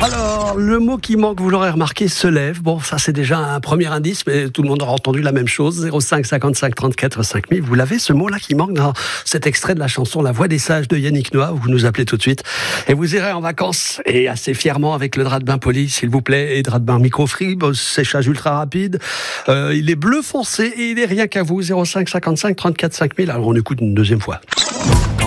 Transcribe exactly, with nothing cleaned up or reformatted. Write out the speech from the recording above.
Alors, le mot qui manque, vous l'aurez remarqué, se lève. Bon, ça c'est déjà un premier indice, mais tout le monde aura entendu la même chose. zéro cinq cinquante-cinq trente-quatre cinq mille. Vous l'avez, ce mot-là qui manque dans cet extrait de la chanson La Voix des Sages de Yannick Noah. Vous nous appelez tout de suite. Et vous irez en vacances, et assez fièrement, avec le drap de bain poli, s'il vous plaît, et drap de bain microfree, séchage ultra rapide. Euh, il est bleu foncé et il est rien qu'à vous. zéro cinq cinquante-cinq trente-quatre cinq mille. Alors on écoute une deuxième fois.